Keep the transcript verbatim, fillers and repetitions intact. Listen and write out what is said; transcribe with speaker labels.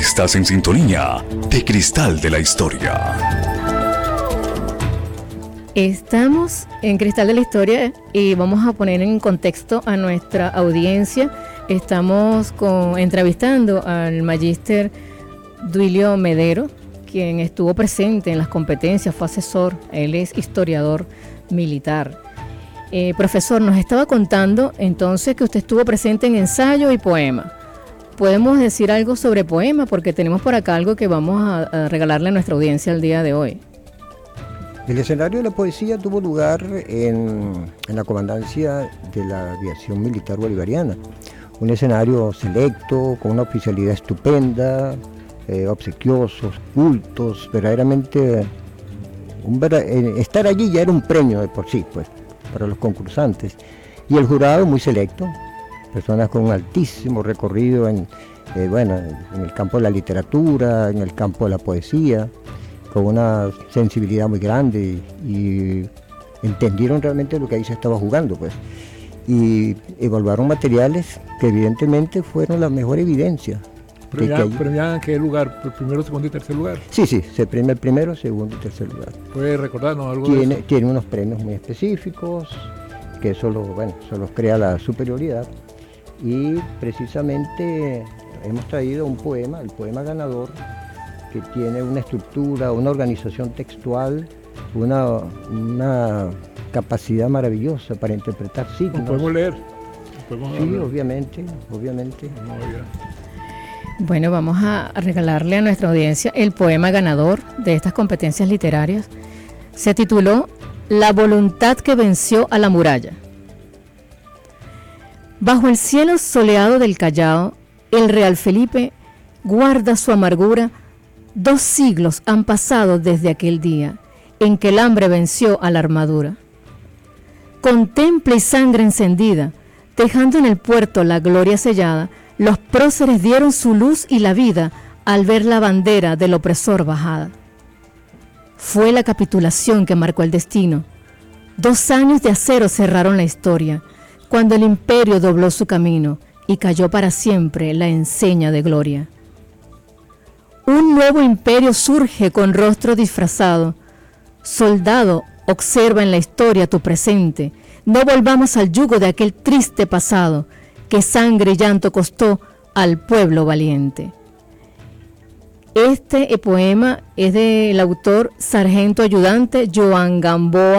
Speaker 1: Estás en sintonía de Cristal de la Historia.
Speaker 2: Estamos en Cristal de la Historia y vamos a poner en contexto a nuestra audiencia. Estamos con, entrevistando al magíster Duilio Medero, quien estuvo presente en las competencias, fue asesor, él es historiador militar. Eh, profesor, nos estaba contando entonces que usted estuvo presente en ensayo y poema. ¿Podemos decir algo sobre poema? Porque tenemos por acá algo que vamos a, a regalarle a nuestra audiencia el día de hoy.
Speaker 3: El escenario de la poesía tuvo lugar en, en la comandancia de la aviación militar bolivariana. Un escenario selecto, con una oficialidad estupenda, eh, obsequiosos, cultos, verdaderamente... Un, eh, estar allí ya era un premio de por sí, pues, para los concursantes. Y el jurado muy selecto, personas con un altísimo recorrido en, eh, bueno, en el campo de la literatura, en el campo de la poesía, con una sensibilidad muy grande y, y entendieron realmente lo que ahí se estaba jugando, pues. Y evaluaron materiales que evidentemente fueron la mejor evidencia.
Speaker 4: ¿Premiaban premia en qué lugar? ¿Primero, segundo y tercer lugar?
Speaker 3: Sí, sí, se premia el primero, segundo y tercer lugar.
Speaker 4: ¿Puede recordarnos algo
Speaker 3: tiene,
Speaker 4: de eso?
Speaker 3: Tiene unos premios muy específicos, que eso, lo, bueno, eso los crea la superioridad. Y precisamente hemos traído un poema, el poema ganador, que tiene una estructura, una organización textual, una, una capacidad maravillosa para interpretar signos.
Speaker 4: ¿Lo podemos leer? ¿Podemos
Speaker 3: sí,
Speaker 4: hablar?
Speaker 3: obviamente, obviamente.
Speaker 4: No, ya.
Speaker 2: Bueno, vamos a regalarle a nuestra audiencia el poema ganador de estas competencias literarias. Se tituló La voluntad que venció a la muralla. Bajo el cielo soleado del Callao, el Real Felipe guarda su amargura. Dos siglos han pasado desde aquel día en que el hambre venció a la armadura. Con temple y sangre encendida, dejando en el puerto la gloria sellada, los próceres dieron su luz y la vida al ver la bandera del opresor bajada. Fue la capitulación que marcó el destino. Dos años de acero cerraron la historia, cuando el imperio dobló su camino y cayó para siempre la enseña de gloria. Un nuevo imperio surge con rostro disfrazado. Soldado, observa en la historia tu presente. No volvamos al yugo de aquel triste pasado que sangre y llanto costó al pueblo valiente. Este poema es del autor sargento ayudante Joan Gamboa